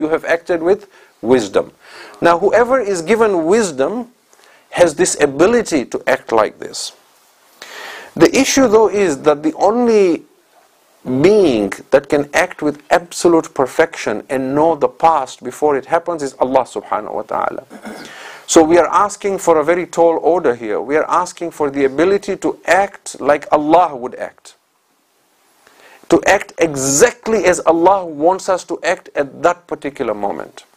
You have acted with wisdom. Now whoever is given wisdom has this ability to act like this. The issue though is that the only being that can act with absolute perfection and know the past before it happens is Allah subhanahu wa ta'ala. So we are asking for a very tall order here. We are asking for the ability to act like Allah would act. To act exactly as Allah wants us to act at that particular moment.